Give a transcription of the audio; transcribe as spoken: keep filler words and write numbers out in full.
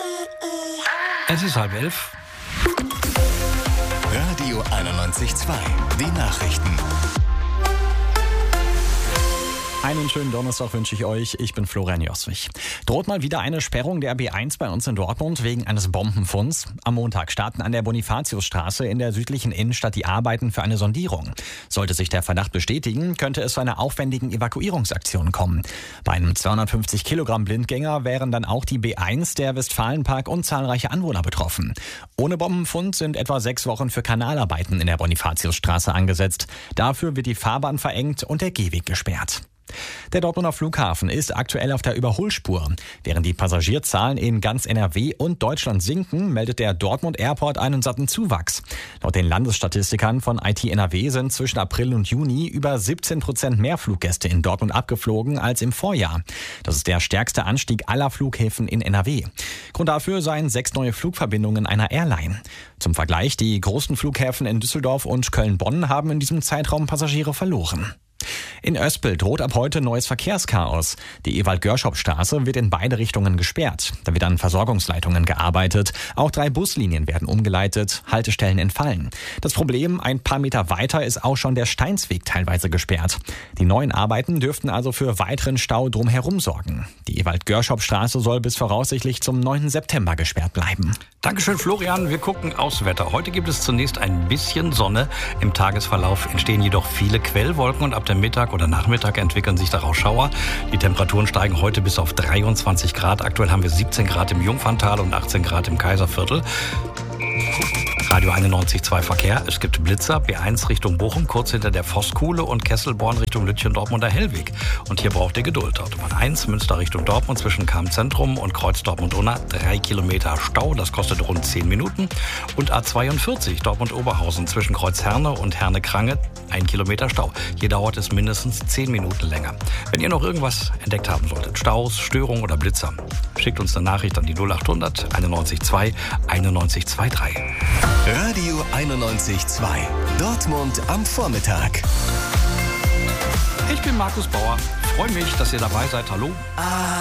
Es ist halb elf. Radio einundneunzig Komma zwei, die Nachrichten. Einen schönen Donnerstag wünsche ich euch. Ich bin Florian Joswig. Droht mal wieder eine Sperrung der B eins bei uns in Dortmund wegen eines Bombenfunds? Am Montag starten an der Bonifatiusstraße in der südlichen Innenstadt die Arbeiten für eine Sondierung. Sollte sich der Verdacht bestätigen, könnte es zu einer aufwendigen Evakuierungsaktion kommen. Bei einem zweihundertfünfzig Kilogramm Blindgänger wären dann auch die B eins, der Westfalenpark und zahlreiche Anwohner betroffen. Ohne Bombenfund sind etwa sechs Wochen für Kanalarbeiten in der Bonifatiusstraße angesetzt. Dafür wird die Fahrbahn verengt und der Gehweg gesperrt. Der Dortmunder Flughafen ist aktuell auf der Überholspur. Während die Passagierzahlen in ganz N R W und Deutschland sinken, meldet der Dortmund Airport einen satten Zuwachs. Laut den Landesstatistikern von I T N R W sind zwischen April und Juni über siebzehn Prozent mehr Fluggäste in Dortmund abgeflogen als im Vorjahr. Das ist der stärkste Anstieg aller Flughäfen in N R W. Grund dafür seien sechs neue Flugverbindungen einer Airline. Zum Vergleich, die großen Flughäfen in Düsseldorf und Köln-Bonn haben in diesem Zeitraum Passagiere verloren. In Oespel droht ab heute neues Verkehrschaos. Die Ewald-Görschop-Straße wird in beide Richtungen gesperrt. Da wird an Versorgungsleitungen gearbeitet. Auch drei Buslinien werden umgeleitet, Haltestellen entfallen. Das Problem, ein paar Meter weiter ist auch schon der Steinsweg teilweise gesperrt. Die neuen Arbeiten dürften also für weiteren Stau drumherum sorgen. Die Ewald-Görschop-Straße soll bis voraussichtlich zum neunten September gesperrt bleiben. Dankeschön, Florian. Wir gucken aufs Wetter. Heute gibt es zunächst ein bisschen Sonne. Im Tagesverlauf entstehen jedoch viele Quellwolken und ab dem Mittag oder Nachmittag entwickeln sich daraus Schauer. Die Temperaturen steigen heute bis auf dreiundzwanzig Grad. Aktuell haben wir siebzehn Grad im Jungferntal und achtzehn Grad im Kaiserviertel. Radio einundneunzig Komma zwei Verkehr. Es gibt Blitzer, B eins Richtung Bochum, kurz hinter der Vosskuhle und Kesselborn Richtung Lütchen-Dortmunder Hellweg. Und hier braucht ihr Geduld. Autobahn eins, Münster Richtung Dortmund zwischen Cham-Zentrum und Kreuz Dortmund-Unna. Drei Kilometer Stau, das kostet rund zehn Minuten. Und A zweiundvierzig Dortmund-Oberhausen zwischen Kreuz Herne und Herne-Krange. Ein Kilometer Stau. Hier dauert es mindestens zehn Minuten länger. Wenn ihr noch irgendwas entdeckt haben solltet, Staus, Störungen oder Blitzer, schickt uns eine Nachricht an die null achthundert einundneunzig Komma zwei einundneunzig Komma drei. Radio einundneunzig Komma zwei. Dortmund am Vormittag. Ich bin Markus Bauer. Freue mich, dass ihr dabei seid. Hallo.